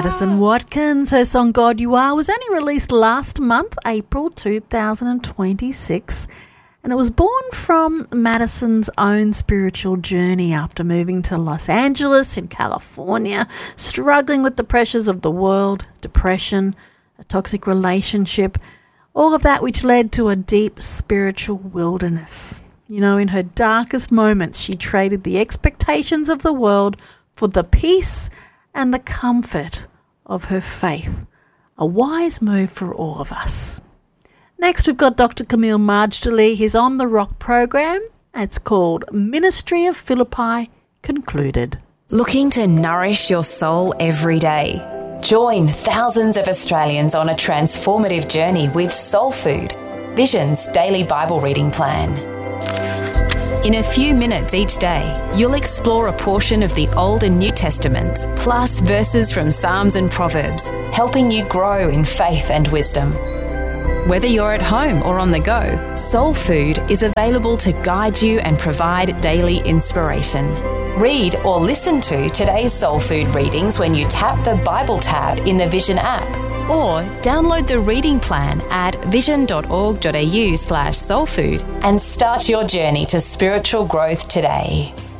Madison Watkins. Her song God You Are was only released last month, April 2026, and it was born from Madison's own spiritual journey after moving to Los Angeles in California, struggling with the pressures of the world, depression, a toxic relationship, all of that which led to a deep spiritual wilderness. You know, in her darkest moments, she traded the expectations of the world for the peace and the comfort of her faith. A wise move for all of us. Next, we've got Dr. Camille Margdali. He's on the Rock program. It's called Ministry of Philippi Concluded. Looking to nourish your soul every day? Join thousands of Australians on a transformative journey with Soul Food, Vision's daily Bible reading plan. In a few minutes each day, you'll explore a portion of the Old and New Testaments, plus verses from Psalms and Proverbs, helping you grow in faith and wisdom. Whether you're at home or on the go, Soul Food is available to guide you and provide daily inspiration. Read or listen to today's Soul Food readings when you tap the Bible tab in the Vision app, or download the reading plan at vision.org.au/soulfood and start your journey to spiritual growth today.